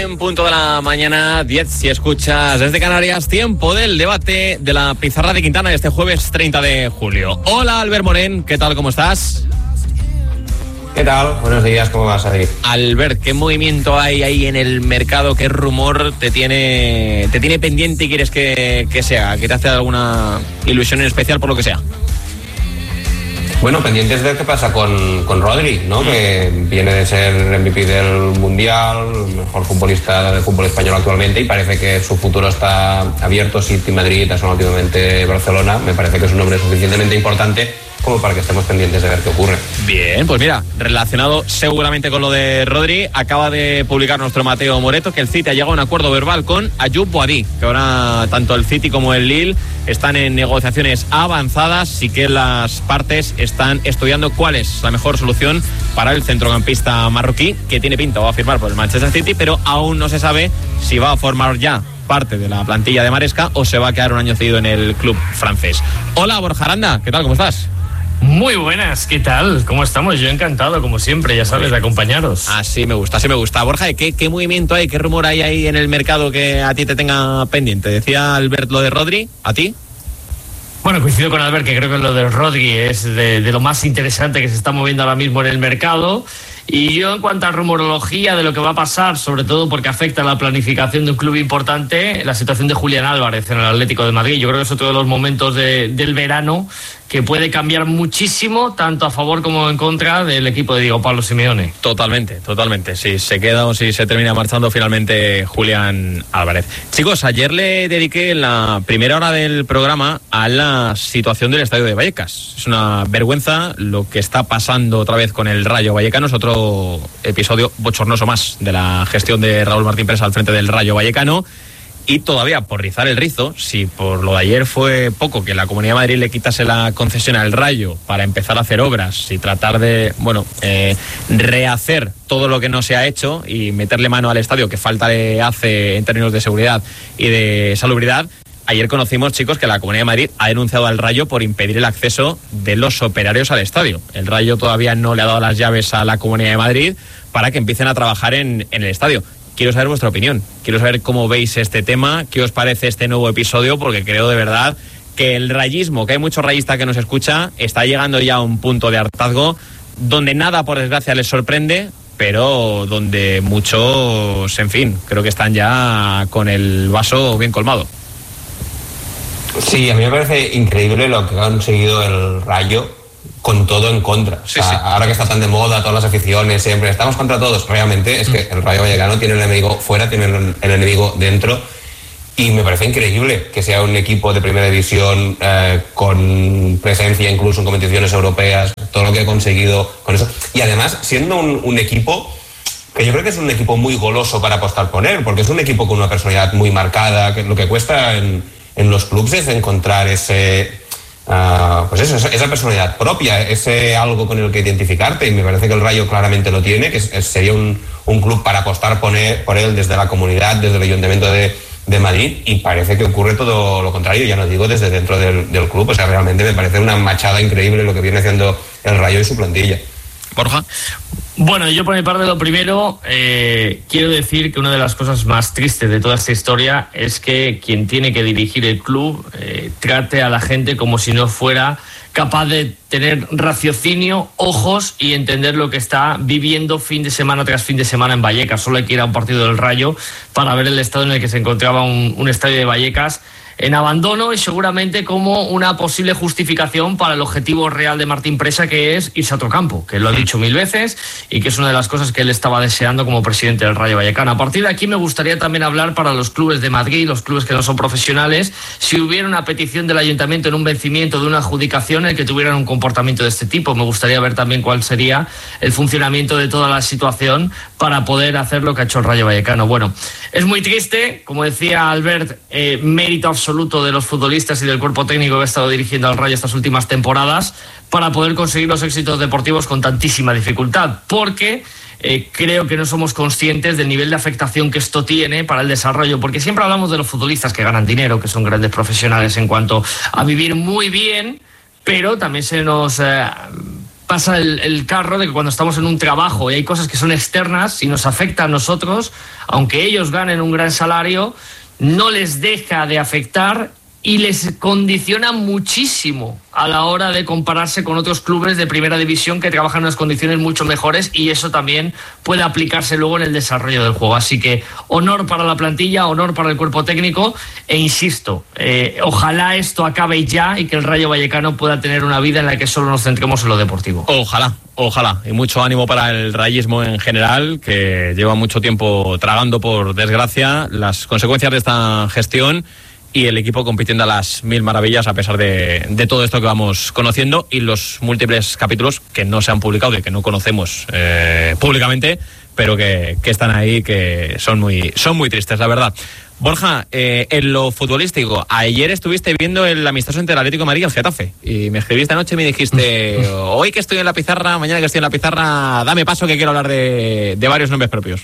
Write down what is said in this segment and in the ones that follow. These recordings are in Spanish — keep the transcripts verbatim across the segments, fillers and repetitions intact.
En punto de la mañana, diez, si escuchas desde Canarias, tiempo del debate de la Pizarra de Quintana de este jueves treinta de julio. Hola, Albert Morén, ¿qué tal? ¿Cómo estás? ¿Qué tal? Buenos días, ¿cómo vas ahí? Albert, ¿qué movimiento hay ahí en el mercado? ¿Qué rumor te tiene te tiene pendiente y quieres que, que sea? ¿Que te hace alguna ilusión en especial por lo que sea? Bueno, pendientes de ver qué pasa con, con Rodri, ¿no? Que viene de ser M V P del Mundial, mejor futbolista del fútbol español actualmente, y parece que su futuro está abierto. City, Madrid, últimamente Barcelona. Me parece que es un nombre suficientemente importante como para que estemos pendientes de ver qué ocurre. Bien, pues mira, relacionado seguramente con lo de Rodri, acaba de publicar nuestro Mateo Moreto que el City ha llegado a un acuerdo verbal con Ayoub Boadi, que ahora tanto el City como el Lille están en negociaciones avanzadas y que las partes están estudiando cuál es la mejor solución para el centrocampista marroquí, que tiene pinta va a firmar por el Manchester City, pero aún no se sabe si va a formar ya parte de la plantilla de Maresca o se va a quedar un año cedido en el club francés. Hola, Borja Aranda, ¿qué tal? ¿Cómo estás? Muy buenas, ¿qué tal? ¿Cómo estamos? Yo encantado, como siempre, ya sabes, de acompañaros. Así me gusta, así me gusta. Borja, ¿qué, qué movimiento hay, qué rumor hay ahí en el mercado que a ti te tenga pendiente? Decía Albert lo de Rodri, ¿a ti? Bueno, coincido con Albert que creo que lo de Rodri es de, de lo más interesante que se está moviendo ahora mismo en el mercado. Y yo, en cuanto a rumorología de lo que va a pasar, sobre todo porque afecta a la planificación de un club importante, la situación de Julián Álvarez en el Atlético de Madrid, yo creo que es otro de los momentos de, del verano que puede cambiar muchísimo, tanto a favor como en contra del equipo de Diego Pablo Simeone. Totalmente, totalmente. Si se queda o si se termina marchando finalmente Julián Álvarez. Chicos, ayer le dediqué la primera hora del programa a la situación del Estadio de Vallecas. Es una vergüenza lo que está pasando otra vez con el Rayo Vallecano. Es otro episodio bochornoso más de la gestión de Raúl Martín Presa al frente del Rayo Vallecano. Y todavía, por rizar el rizo, si por lo de ayer fue poco que la Comunidad de Madrid le quitase la concesión al Rayo para empezar a hacer obras y tratar de, bueno, eh, rehacer todo lo que no se ha hecho y meterle mano al estadio que falta le hace en términos de seguridad y de salubridad, ayer conocimos, chicos, que la Comunidad de Madrid ha denunciado al Rayo por impedir el acceso de los operarios al estadio. El Rayo todavía no le ha dado las llaves a la Comunidad de Madrid para que empiecen a trabajar en, en el estadio. Quiero saber vuestra opinión, quiero saber cómo veis este tema, qué os parece este nuevo episodio, porque creo de verdad que el rayismo, que hay mucho rayista que nos escucha, está llegando ya a un punto de hartazgo donde nada, por desgracia, les sorprende, pero donde muchos, en fin, creo que están ya con el vaso bien colmado. Sí, a mí me parece increíble lo que ha conseguido el Rayo con todo en contra. Sí, o sea, sí. Ahora que está tan de moda, todas las aficiones, siempre estamos contra todos. Realmente es que el Rayo Vallecano tiene el enemigo fuera, tiene el, el enemigo dentro. Y me parece increíble que sea un equipo de primera división eh, con presencia incluso en competiciones europeas, todo lo que ha conseguido con eso. Y además, siendo un, un equipo que yo creo que es un equipo muy goloso para apostar por él, porque es un equipo con una personalidad muy marcada, que lo que cuesta en, en los clubes es encontrar ese... Uh, pues eso, esa personalidad propia, ese algo con el que identificarte, y me parece que el Rayo claramente lo tiene, que es, es, sería un, un club para apostar por él, por él desde la comunidad, desde el Ayuntamiento de, de Madrid, y parece que ocurre todo lo contrario, ya no digo desde dentro del, del club. O sea, realmente me parece una machada increíble lo que viene haciendo el Rayo y su plantilla. Borja. Bueno, yo por mi parte lo primero, eh, quiero decir que una de las cosas más tristes de toda esta historia es que quien tiene que dirigir el club eh, trate a la gente como si no fuera capaz de tener raciocinio, ojos y entender lo que está viviendo fin de semana tras fin de semana en Vallecas. Solo hay que ir a un partido del Rayo para ver el estado en el que se encontraba un, un estadio de Vallecas en abandono, y seguramente como una posible justificación para el objetivo real de Martín Presa, que es irse a otro campo, que lo ha dicho mil veces y que es una de las cosas que él estaba deseando como presidente del Rayo Vallecano. A partir de aquí me gustaría también hablar para los clubes de Madrid, los clubes que no son profesionales, si hubiera una petición del ayuntamiento en un vencimiento de una adjudicación en el que tuvieran un comportamiento de este tipo. Me gustaría ver también cuál sería el funcionamiento de toda la situación para poder hacer lo que ha hecho el Rayo Vallecano. Bueno, es muy triste, como decía Albert, eh, mérito absoluto de los futbolistas y del cuerpo técnico que ha estado dirigiendo al Rayo estas últimas temporadas para poder conseguir los éxitos deportivos con tantísima dificultad, porque eh, creo que no somos conscientes del nivel de afectación que esto tiene para el desarrollo, porque siempre hablamos de los futbolistas que ganan dinero, que son grandes profesionales en cuanto a vivir muy bien, pero también se nos... Eh, pasa el, el carro de que cuando estamos en un trabajo y hay cosas que son externas y nos afectan a nosotros, aunque ellos ganen un gran salario, no les deja de afectar y les condiciona muchísimo a la hora de compararse con otros clubes de primera división que trabajan en unas condiciones mucho mejores, y eso también puede aplicarse luego en el desarrollo del juego. Así que honor para la plantilla, honor para el cuerpo técnico, e insisto, eh, ojalá esto acabe ya y que el Rayo Vallecano pueda tener una vida en la que solo nos centremos en lo deportivo. Ojalá, ojalá, y mucho ánimo para el rayismo en general, que lleva mucho tiempo tragando, por desgracia, las consecuencias de esta gestión, y el equipo compitiendo a las mil maravillas a pesar de, de todo esto que vamos conociendo y los múltiples capítulos que no se han publicado y que no conocemos eh, públicamente, pero que, que están ahí, que son muy, son muy tristes, la verdad. Borja, eh, en lo futbolístico, ayer estuviste viendo el amistoso entre el Atlético de Madrid y el Getafe, y me escribiste anoche y me dijiste, hoy que estoy en la pizarra, mañana que estoy en la pizarra, dame paso que quiero hablar de, de varios nombres propios.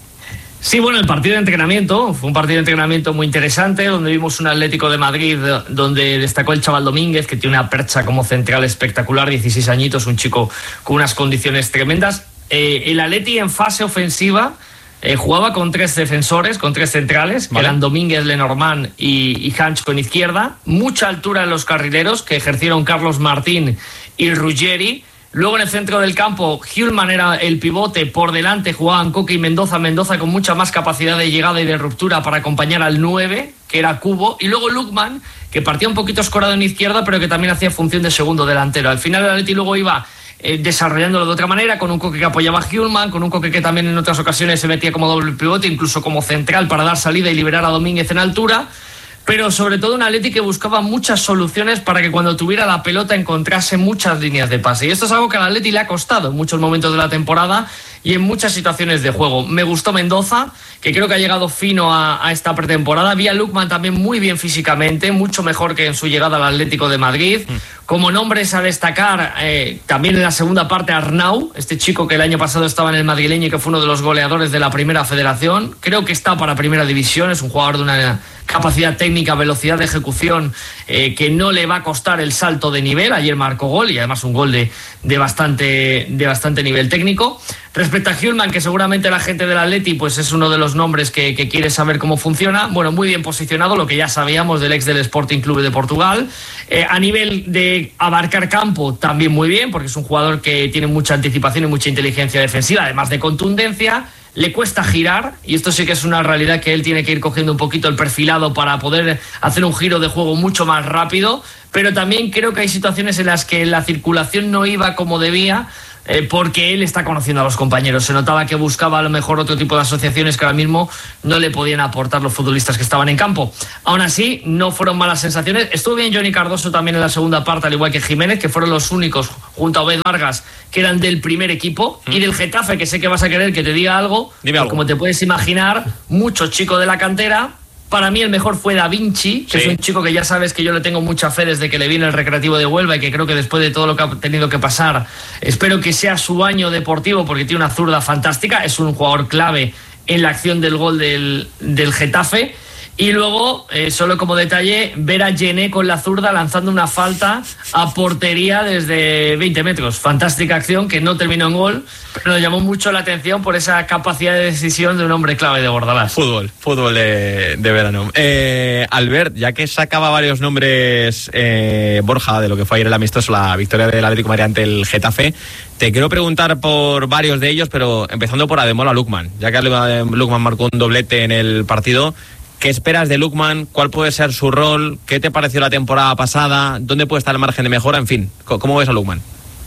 Sí, bueno, el partido de entrenamiento fue un partido de entrenamiento muy interesante, donde vimos un Atlético de Madrid donde destacó el chaval Domínguez, que tiene una percha como central espectacular, dieciséis añitos, un chico con unas condiciones tremendas. Eh, el Atleti en fase ofensiva eh, jugaba con tres defensores, con tres centrales, que vale. eran Domínguez, Lenormand y, y Hancho en izquierda, mucha altura en los carrileros, que ejercieron Carlos Martín y Ruggeri. Luego en el centro del campo, Hjulman era el pivote, por delante jugaban Coque y Mendoza, Mendoza con mucha más capacidad de llegada y de ruptura para acompañar al nueve, que era Cubo, y luego Lukman, que partía un poquito escorado en izquierda, pero que también hacía función de segundo delantero. Al final el Atleti luego iba eh, desarrollándolo de otra manera, con un Coque que apoyaba a Hjulman, con un Coque que también en otras ocasiones se metía como doble pivote, incluso como central para dar salida y liberar a Domínguez en altura. Pero sobre todo un Atleti que buscaba muchas soluciones para que cuando tuviera la pelota encontrase muchas líneas de pase. Y esto es algo que al Atleti le ha costado en muchos momentos de la temporada y en muchas situaciones de juego. Me gustó Mendoza, que creo que ha llegado fino a, a esta pretemporada. Vi a Lukman también muy bien físicamente, mucho mejor que en su llegada al Atlético de Madrid. Mm. Como nombres a destacar, eh, también en la segunda parte Arnau, este chico que el año pasado estaba en el madrileño y que fue uno de los goleadores de la primera federación. Creo que está para primera división, es un jugador de una capacidad técnica, velocidad de ejecución, eh, que no le va a costar el salto de nivel. Ayer marcó gol y además un gol de, de, bastante, de bastante nivel técnico. Respecto a Hjulman, que seguramente la gente del Atleti pues es uno de los nombres que, que quiere saber cómo funciona, bueno, muy bien posicionado, lo que ya sabíamos del ex del Sporting Clube de Portugal. Eh, a nivel de abarcar campo, también muy bien, porque es un jugador que tiene mucha anticipación y mucha inteligencia defensiva, además de contundencia. Le cuesta girar, y esto sí que es una realidad, que él tiene que ir cogiendo un poquito el perfilado para poder hacer un giro de juego mucho más rápido, pero también creo que hay situaciones en las que la circulación no iba como debía, eh, porque él está conociendo a los compañeros. Se notaba que buscaba a lo mejor otro tipo de asociaciones que ahora mismo no le podían aportar los futbolistas que estaban en campo. Aún así, no fueron malas sensaciones. Estuvo bien Johnny Cardoso también en la segunda parte, al igual que Jiménez, que fueron los únicos, junto a Obed Vargas, que eran del primer equipo. Mm. Y del Getafe, que sé que vas a querer que te diga algo. Dime algo. Como te puedes imaginar, muchos chicos de la cantera. Para mí el mejor fue Da Vinci, que sí. es un chico que ya sabes que yo le tengo mucha fe desde que le viene el Recreativo de Huelva, y que creo que después de todo lo que ha tenido que pasar, espero que sea su año deportivo, porque tiene una zurda fantástica, es un jugador clave en la acción del gol del, del Getafe. Y luego, eh, solo como detalle, ver a Gené con la zurda lanzando una falta a portería desde veinte metros. Fantástica acción que no terminó en gol, pero nos llamó mucho la atención por esa capacidad de decisión de un hombre clave de Bordalás. Fútbol, fútbol de, de verano. Eh, Albert, ya que sacaba varios nombres, eh, Borja, de lo que fue ayer el amistoso, la victoria del Atlético de Madrid ante el Getafe, te quiero preguntar por varios de ellos, pero empezando por Ademola Lukman. Ya que Lukman marcó un doblete en el partido, ¿qué esperas de Lukman? ¿Cuál puede ser su rol? ¿Qué te pareció la temporada pasada? ¿Dónde puede estar el margen de mejora? En fin, ¿cómo ves a Lukman?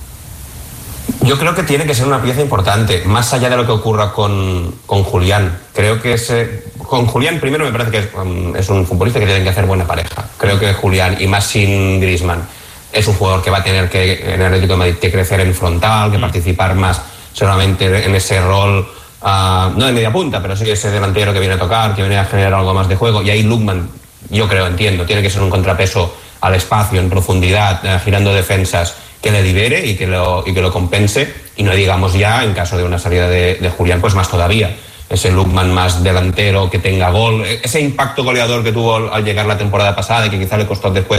Yo creo que tiene que ser una pieza importante, más allá de lo que ocurra con, con Julián. Creo que ese, con Julián, primero me parece que es, um, es un futbolista que tiene que hacer buena pareja. Creo que Julián, y más sin Griezmann, es un jugador que va a tener que, en el Atlético de Madrid, que crecer en frontal, que mm. participar más seguramente en ese rol. Uh, no de media punta, pero sí ese delantero que viene a tocar, que viene a generar algo más de juego. Y ahí Lukman, yo creo, entiendo, tiene que ser un contrapeso al espacio, en profundidad, uh, girando defensas, que le libere y que lo, y que lo compense. Y no digamos ya, en caso de una salida de, de Julián, pues más todavía. Ese Lukman más delantero, que tenga gol, ese impacto goleador que tuvo al llegar la temporada pasada y que quizá le costó después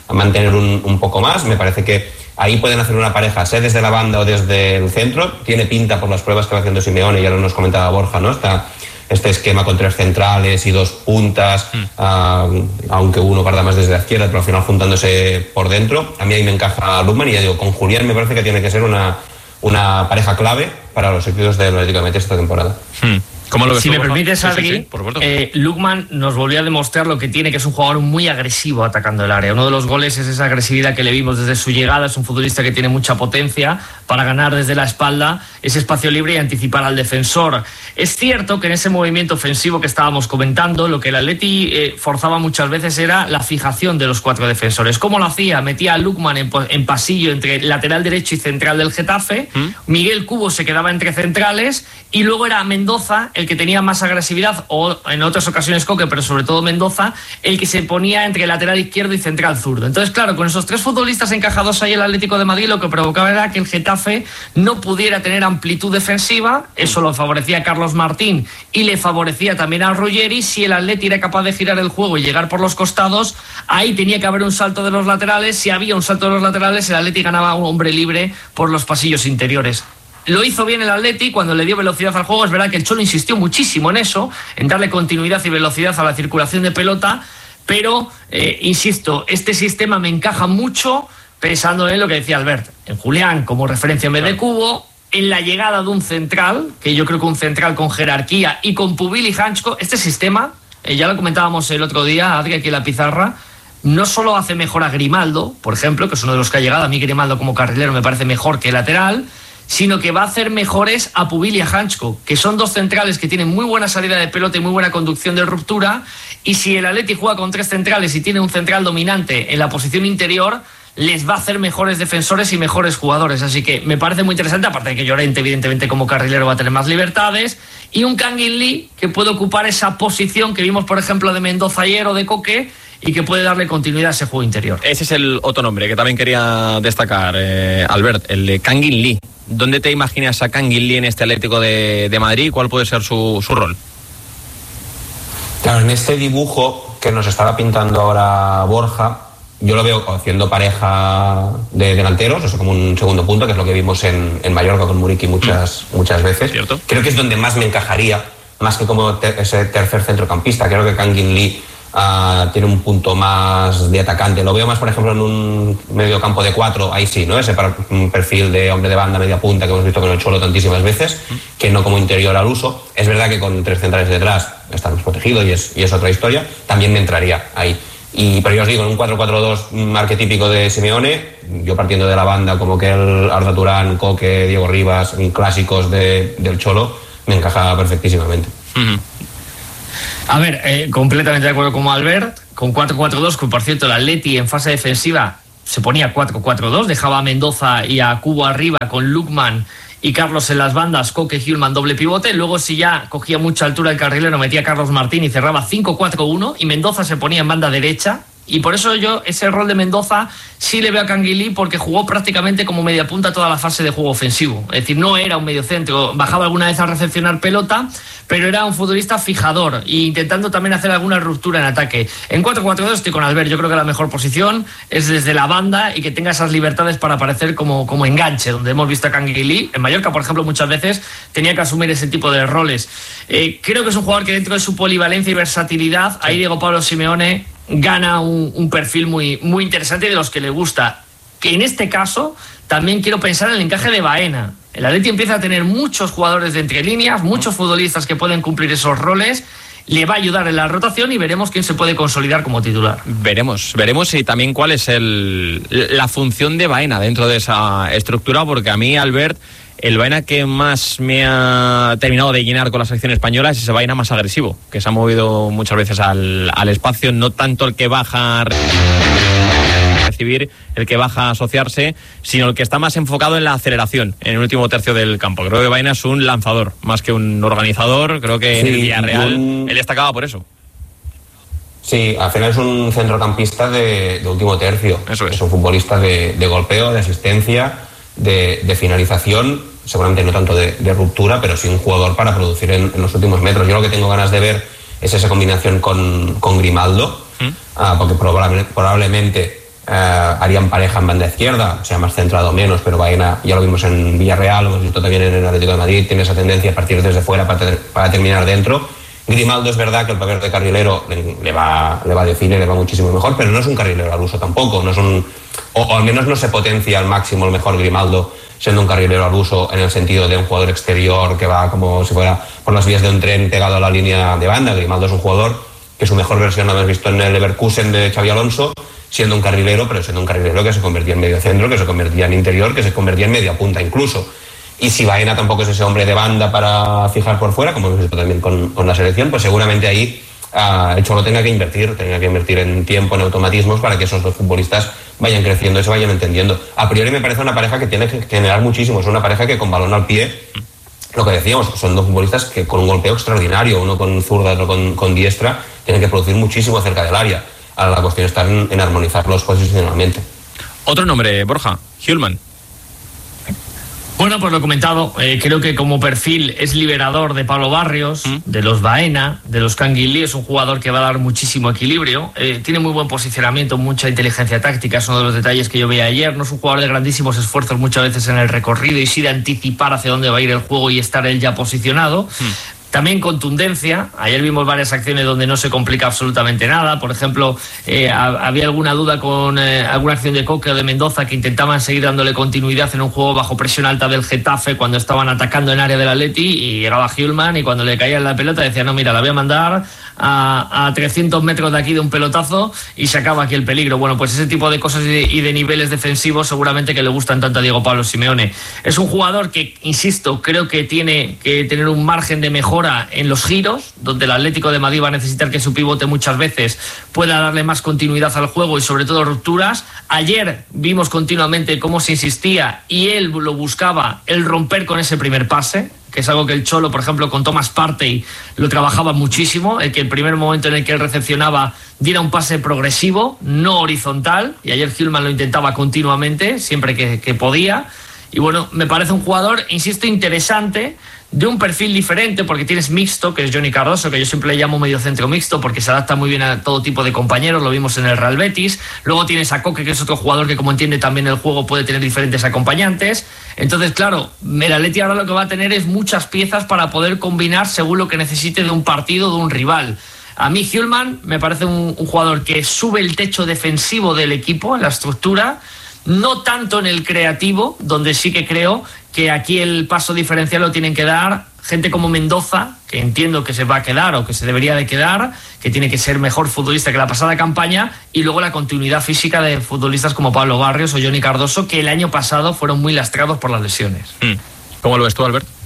mantener un, un poco más. Me parece que ahí pueden hacer una pareja, sea desde la banda o desde el centro. Tiene pinta por las pruebas que va haciendo Simeone, ya lo nos comentaba Borja, ¿no? Está este esquema con tres centrales y dos puntas, mm. uh, aunque uno parta más desde la izquierda, pero al final juntándose por dentro. A mí ahí me encaja Lookman y ya digo, con Julián me parece que tiene que ser una, una pareja clave para los equipos del Atlético de Madrid esta temporada. Mm. ¿Cómo lo ves si tú, me Borja? permites, sí, Adri, sí, sí, por supuesto. eh, Lookman nos volvió a demostrar lo que tiene, que es un jugador muy agresivo atacando el área. Uno de los goles es esa agresividad que le vimos desde su llegada. Es un futbolista que tiene mucha potencia para ganar desde la espalda ese espacio libre y anticipar al defensor. Es cierto que en ese movimiento ofensivo que estábamos comentando, lo que el Atleti eh, forzaba muchas veces era la fijación de los cuatro defensores. ¿Cómo lo hacía? Metía a Lookman en, en pasillo entre lateral derecho y central del Getafe. ¿Mm? Miguel Cubo se quedaba entre centrales y luego era Mendoza el que tenía más agresividad, o en otras ocasiones Coque, pero sobre todo Mendoza, el que se ponía entre lateral izquierdo y central zurdo. Entonces, claro, con esos tres futbolistas encajados ahí el Atlético de Madrid, lo que provocaba era que el Getafe no pudiera tener amplitud defensiva. Eso lo favorecía a Carlos Martín y le favorecía también a Ruggeri. Si el Atleti era capaz de girar el juego y llegar por los costados, ahí tenía que haber un salto de los laterales. Si había un salto de los laterales, el Atleti ganaba un hombre libre por los pasillos interiores. Lo hizo bien el Atleti cuando le dio velocidad al juego. Es verdad que el Cholo insistió muchísimo en eso, en darle continuidad y velocidad a la circulación de pelota, pero, eh, insisto, este sistema me encaja mucho pensando en lo que decía Albert, en Julián como referencia en vez de Cubo, en la llegada de un central, que yo creo que un central con jerarquía y con Pubil y Hanchko. Este sistema, eh, ya lo comentábamos el otro día, Adri, aquí en la pizarra, no solo hace mejor a Grimaldo, por ejemplo, que es uno de los que ha llegado. A mí Grimaldo como carrilero me parece mejor que lateral, sino que va a hacer mejores a Pubil y a Hanchko, que son dos centrales que tienen muy buena salida de pelota y muy buena conducción de ruptura. Y si el Atleti juega con tres centrales y tiene un central dominante en la posición interior, les va a hacer mejores defensores y mejores jugadores. Así que me parece muy interesante, aparte de que Llorente evidentemente como carrilero va a tener más libertades, y un Kangin Lee que puede ocupar esa posición que vimos por ejemplo de Mendoza ayer o de Coque, y que puede darle continuidad a ese juego interior. Ese es el otro nombre que también quería destacar, eh, Albert, el de Kangin Lee. ¿Dónde te imaginas a Kangin Lee en este Atlético de, de Madrid? ¿Cuál puede ser su, su rol? Claro, en este dibujo que nos estaba pintando ahora Borja, yo lo veo haciendo pareja de delanteros, o sea, como un segundo punto, que es lo que vimos en, en Mallorca con Muriqui muchas, mm. muchas veces. ¿Cierto? Creo que es donde más me encajaría, más que como ter, ese tercer centrocampista. Creo que Kangin Lee Uh, tiene un punto más de atacante. Lo veo más, por ejemplo, en un medio campo de cuatro, ahí sí, ¿no? Ese perfil de hombre de banda, media punta, que hemos visto con el Cholo tantísimas veces, que no como interior al uso. Es verdad que con tres centrales detrás estamos protegidos y es, y es otra historia. También me entraría ahí. Y, pero yo os digo, en un cuatro cuatro dos arquetípico de Simeone, yo partiendo de la banda como que el Arda Turán, Coque, Diego Rivas, clásicos de, del Cholo, me encaja perfectísimamente. Uh-huh. A ver, eh, completamente de acuerdo con Albert, con cuatro cuatro dos, que por cierto el Atleti en fase defensiva se ponía cuatro cuatro dos, dejaba a Mendoza y a Cubo arriba con Lookman y Carlos en las bandas, Coque y Hjulman doble pivote. Luego si ya cogía mucha altura el carrilero metía a Carlos Martín y cerraba cinco cuatro uno, y Mendoza se ponía en banda derecha. Y por eso yo ese rol de Mendoza sí le veo a Kangin Lee, porque jugó prácticamente como media punta toda la fase de juego ofensivo. Es decir, no era un mediocentro, bajaba alguna vez a recepcionar pelota, pero era un futbolista fijador e intentando también hacer alguna ruptura en ataque. En cuatro cuatro dos estoy con Albert, yo creo que la mejor posición es desde la banda y que tenga esas libertades para aparecer como, como enganche, donde hemos visto a Kangin Lee. En Mallorca, por ejemplo, muchas veces tenía que asumir ese tipo de roles. Eh, creo que es un jugador que dentro de su polivalencia y versatilidad, ahí Diego Pablo Simeone gana un, un perfil muy, muy interesante de los que le gusta. Que en este caso también quiero pensar en el encaje de Baena. El Atleti empieza a tener muchos jugadores de entre líneas, muchos futbolistas que pueden cumplir esos roles. Le va a ayudar en la rotación y veremos quién se puede consolidar como titular. Veremos, veremos y también cuál es el, la función de Baena dentro de esa estructura, porque a mí, Albert, el Baena que más me ha terminado de llenar con la selección española es ese Baena más agresivo, que se ha movido muchas veces al, al espacio, no tanto el que baja a recibir, el que baja a asociarse, sino el que está más enfocado en la aceleración, en el último tercio del campo. Creo que Baena es un lanzador, más que un organizador. Creo que sí, en el Villarreal un... él destacaba por eso. Sí, al final es un centrocampista de, de último tercio. Eso es. Es un futbolista de, de golpeo, de asistencia, de, de finalización, seguramente no tanto de, de ruptura, pero sí un jugador para producir en, en los últimos metros. Yo lo que tengo ganas de ver es esa combinación con, con Grimaldo, ¿Mm? uh, porque probable, probablemente eh, harían pareja en banda izquierda, sea más centrado o menos, pero Baena ya lo vimos en Villarreal, lo hemos visto también en el Atlético de Madrid, tiene esa tendencia a partir desde fuera para, ter para terminar dentro. Grimaldo es verdad que el papel de carrilero le, le, va, le va a definir, le va muchísimo mejor, pero no es un carrilero al uso tampoco, no es un, o, o al menos no se potencia al máximo el mejor Grimaldo siendo un carrilero al uso en el sentido de un jugador exterior que va como si fuera por las vías de un tren pegado a la línea de banda. Grimaldo es un jugador que su mejor versión la hemos visto en el Leverkusen de Xabi Alonso, siendo un carrilero, pero siendo un carrilero que se convertía en medio centro, que se convertía en interior, que se convertía en media punta incluso. Y si Baena tampoco es ese hombre de banda para fijar por fuera, como hemos visto también con, con la selección, pues seguramente ahí uh, el Cholo tenga que invertir, tenga que invertir en tiempo, en automatismos, para que esos dos futbolistas vayan creciendo y se vayan entendiendo. A priori me parece una pareja que tiene que generar muchísimo, es una pareja que con balón al pie, lo que decíamos, son dos futbolistas que con un golpeo extraordinario, uno con zurda, otro con, con diestra, tienen que producir muchísimo cerca del área. Ahora la cuestión está en, en armonizarlos posicionalmente. Otro nombre, Borja, Hjulmand. Bueno, pues lo he comentado, eh, creo que como perfil es liberador de Pablo Barrios, ¿Mm? de los Baena, de los Canguilí, es un jugador que va a dar muchísimo equilibrio, eh, tiene muy buen posicionamiento, mucha inteligencia táctica, es uno de los detalles que yo veía ayer, no es un jugador de grandísimos esfuerzos muchas veces en el recorrido y sí de anticipar hacia dónde va a ir el juego y estar él ya posicionado. ¿Mm? También contundencia. Ayer vimos varias acciones donde no se complica absolutamente nada. Por ejemplo, eh, había alguna duda con eh, alguna acción de Coque o de Mendoza que intentaban seguir dándole continuidad en un juego bajo presión alta del Getafe cuando estaban atacando en área del Atleti, y llegaba Hjulmand y cuando le caía la pelota decía, no, mira, la voy a mandar a, a trescientos metros de aquí de un pelotazo y se acaba aquí el peligro. Bueno, pues ese tipo de cosas y de, y de niveles defensivos seguramente que le gustan tanto a Diego Pablo Simeone. Es un jugador que, insisto, creo que tiene que tener un margen de mejora en los giros, donde el Atlético de Madrid va a necesitar que su pivote muchas veces pueda darle más continuidad al juego y sobre todo rupturas. Ayer vimos continuamente cómo se insistía y él lo buscaba, el romper con ese primer pase, que es algo que el Cholo, por ejemplo, con Thomas Partey lo trabajaba muchísimo, el que el primer momento en el que él recepcionaba diera un pase progresivo, no horizontal, y ayer Hjulmand lo intentaba continuamente, siempre que, que podía. Y bueno, me parece un jugador, insisto, interesante, de un perfil diferente, porque tienes mixto, que es Johnny Cardoso, que yo siempre le llamo medio centro mixto, porque se adapta muy bien a todo tipo de compañeros, lo vimos en el Real Betis. Luego tienes a Coque, que es otro jugador que, como entiende también el juego, puede tener diferentes acompañantes. Entonces, claro, el Atleti ahora lo que va a tener es muchas piezas para poder combinar según lo que necesite de un partido, de un rival. A mí Hjulmand me parece un, un jugador que sube el techo defensivo del equipo, en la estructura, no tanto en el creativo, donde sí que creo que aquí el paso diferencial lo tienen que dar gente como Mendoza, que entiendo que se va a quedar o que se debería de quedar, que tiene que ser mejor futbolista que la pasada campaña, y luego la continuidad física de futbolistas como Pablo Barrios o Johnny Cardoso, que el año pasado fueron muy lastrados por las lesiones. ¿Cómo lo ves tú, Albert?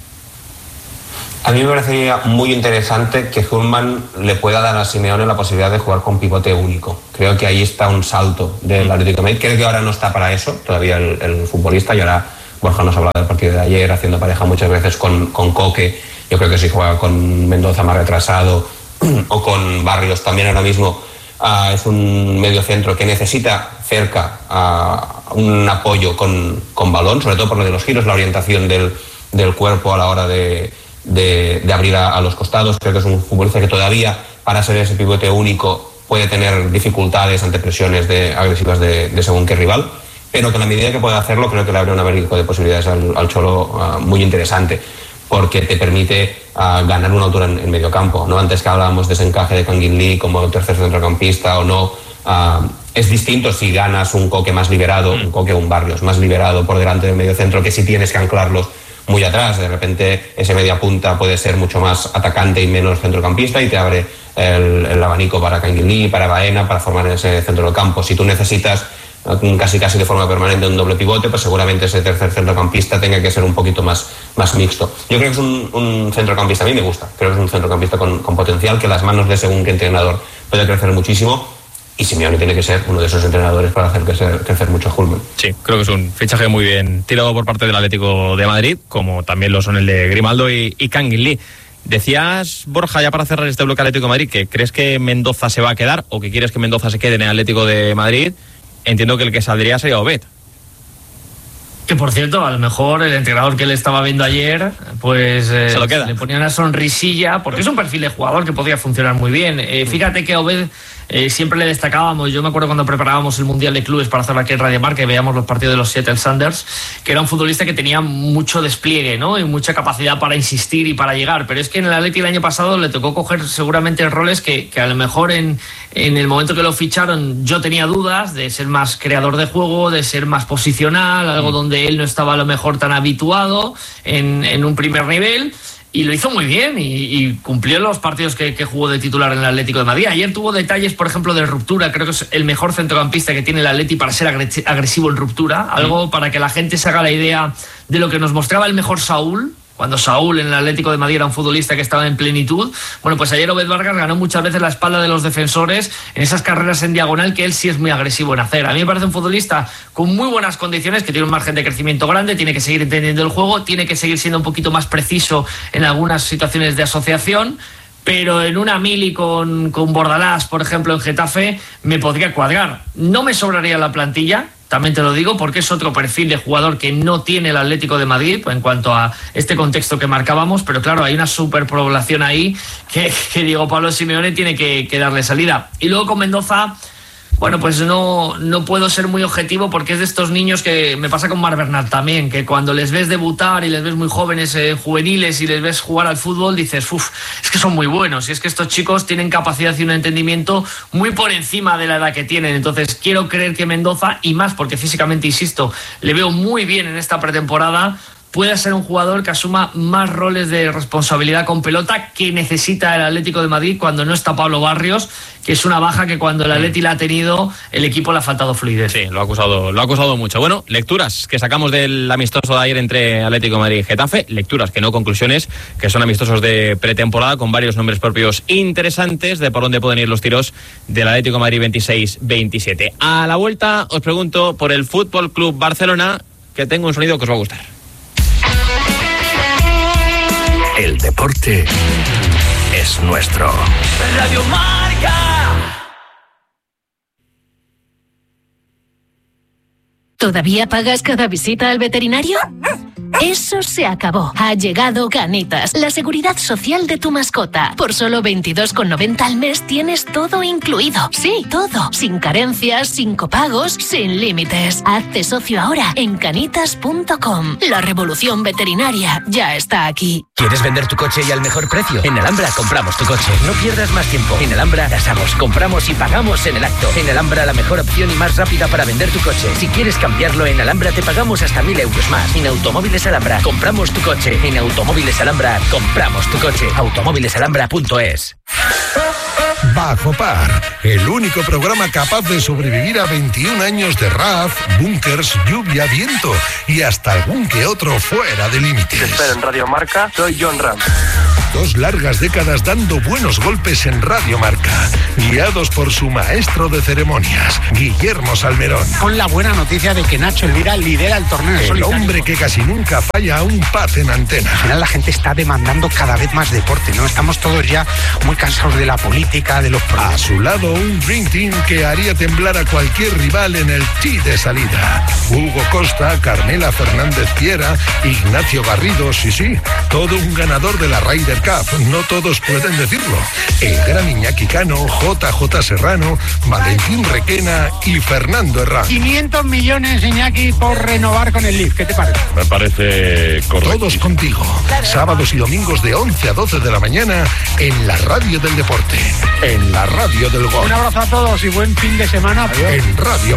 A mí me parecería muy interesante que Hjulmand le pueda dar a Simeone la posibilidad de jugar con pivote único. Creo que ahí está un salto del Atlético de Madrid. Creo que ahora no está para eso todavía el, el futbolista, y ahora Borja nos hablaba del partido de ayer, haciendo pareja muchas veces con, con Coque. Yo creo que si juega con Mendoza más retrasado o con Barrios también ahora mismo, uh, es un medio centro que necesita cerca uh, un apoyo con, con balón, sobre todo por lo de los giros, la orientación del, del cuerpo a la hora de, de, de abrir a, a los costados. Creo que es un futbolista que todavía, para ser ese pivote único, puede tener dificultades ante presiones de, agresivas de, de según qué rival, pero que en la medida que pueda hacerlo creo que le abre un abanico de posibilidades al, al Cholo uh, muy interesante, porque te permite uh, ganar una altura en, en medio campo, ¿no? Antes que hablábamos de ese encaje de Canguilí como tercer centrocampista o no, uh, es distinto si ganas un Coque más liberado, un Coque o un Barrios más liberado por delante del medio centro, que si tienes que anclarlos muy atrás. De repente ese media punta puede ser mucho más atacante y menos centrocampista, y te abre el, el abanico para Canguilí, para Baena, para formar ese centro del campo. Si tú necesitas casi casi de forma permanente un doble pivote, pues seguramente ese tercer centrocampista tenga que ser un poquito más, más mixto. Yo creo que es un, un centrocampista, a mí me gusta, creo que es un centrocampista con, con potencial, que las manos de según qué entrenador puede crecer muchísimo, y Simeone tiene que ser uno de esos entrenadores para hacer crecer, crecer mucho a Hjulmand. Sí, creo que es un fichaje muy bien tirado por parte del Atlético de Madrid, como también lo son el de Grimaldo y, y Canguilí. Decías, Borja, ya para cerrar este bloque Atlético de Madrid, que crees que Mendoza se va a quedar, o que quieres que Mendoza se quede en el Atlético de Madrid. Entiendo que el que saldría sería Obed. Que por cierto, a lo mejor el entrenador que le estaba viendo ayer, pues eh, se lo queda. le ponía una sonrisilla, porque es un perfil de jugador que podría funcionar muy bien. Eh, fíjate que Obed eh, siempre le destacábamos, yo me acuerdo cuando preparábamos el Mundial de Clubes para hacerlo aquí en Radio Marca y veíamos los partidos de los Seattle Sounders, que era un futbolista que tenía mucho despliegue, ¿no? Y mucha capacidad para insistir y para llegar, pero es que en el Atleti el año pasado le tocó coger seguramente roles que, que a lo mejor en, en el momento que lo ficharon yo tenía dudas de ser más creador de juego, de ser más posicional, algo donde él no estaba a lo mejor tan habituado en, en un primer nivel, y lo hizo muy bien y, y cumplió los partidos que, que jugó de titular en el Atlético de Madrid. Ayer tuvo detalles, por ejemplo, de ruptura. Creo que es el mejor centrocampista que tiene el Atleti para ser agresivo en ruptura, algo mm. para que la gente se haga la idea de lo que nos mostraba el mejor Saúl, cuando Saúl en el Atlético de Madrid era un futbolista que estaba en plenitud. Bueno, pues ayer Obed Vargas ganó muchas veces la espalda de los defensores en esas carreras en diagonal que él sí es muy agresivo en hacer. A mí me parece un futbolista con muy buenas condiciones, que tiene un margen de crecimiento grande, tiene que seguir entendiendo el juego, tiene que seguir siendo un poquito más preciso en algunas situaciones de asociación, pero en una mili con, con Bordalás, por ejemplo, en Getafe, me podría cuadrar. No me sobraría la plantilla, también te lo digo, porque es otro perfil de jugador que no tiene el Atlético de Madrid en cuanto a este contexto que marcábamos, pero claro, hay una superpoblación ahí que, que Diego Pablo Simeone tiene que, que darle salida. Y luego con Mendoza, bueno, pues no, no puedo ser muy objetivo, porque es de estos niños que me pasa con Marc Bernat también, que cuando les ves debutar y les ves muy jóvenes, eh, juveniles, y les ves jugar al fútbol, dices, uff, es que son muy buenos, y es que estos chicos tienen capacidad y un entendimiento muy por encima de la edad que tienen. Entonces quiero creer que Mendoza, y más porque físicamente, insisto, le veo muy bien en esta pretemporada, pueda ser un jugador que asuma más roles de responsabilidad con pelota que necesita el Atlético de Madrid cuando no está Pablo Barrios, que es una baja que cuando el Atleti la ha tenido, el equipo le ha faltado fluidez. Sí, lo ha acusado, lo ha acusado mucho. Bueno, lecturas que sacamos del amistoso de ayer entre Atlético de Madrid y Getafe, lecturas que no conclusiones, que son amistosos de pretemporada con varios nombres propios interesantes de por dónde pueden ir los tiros del Atlético de Madrid veintiséis veintisiete. A la vuelta os pregunto por el Fútbol Club Barcelona, que tengo un sonido que os va a gustar. El deporte es nuestro. Radio Marca. ¿Todavía pagas cada visita al veterinario? Eso se acabó. Ha llegado Canitas, la seguridad social de tu mascota. Por solo veintidós con noventa al mes tienes todo incluido. Sí, todo. Sin carencias, sin copagos, sin límites. Hazte socio ahora en canitas punto com. La revolución veterinaria ya está aquí. ¿Quieres vender tu coche y al mejor precio? En Alhambra compramos tu coche. No pierdas más tiempo. En Alhambra tasamos, compramos y pagamos en el acto. En Alhambra la mejor opción y más rápida para vender tu coche. Si quieres cambiarlo, en Alhambra te pagamos hasta mil euros más. En Automóviles Alhambra compramos tu coche. En Automóviles Alhambra compramos tu coche. automóviles alhambra punto es. Bajo Par, el único programa capaz de sobrevivir a veintiún años de R A F, búnkers, lluvia, viento y hasta algún que otro fuera de límites. Te espero en Radio Marca, soy John Ram. Dos largas décadas dando buenos golpes en Radio Marca, guiados por su maestro de ceremonias, Guillermo Salmerón. Con la buena noticia de que Nacho Elvira lidera el torneo en El solitario. hombre que casi nunca falla a un paz en antena. Al final la gente está demandando cada vez más deporte, ¿no? Estamos todos ya muy cansados de la política, de los problemas. A su lado, un Dream Team que haría temblar a cualquier rival en el tee de salida. Hugo Costa, Carmela Fernández Piera, Ignacio Garrido, sí, sí, todo un ganador de la Ryder Cup, no todos pueden decirlo. El gran Iñaki Cano, J J Serrano, Valentín Requena y Fernando Herrán. quinientos millones, Iñaki, por renovar con el L I F. ¿Qué te parece? Me parece correcto. Todos contigo, sábados y domingos de once a doce de la mañana en la radio del deporte, en la radio del gol. Un abrazo a todos y buen fin de semana. En Radio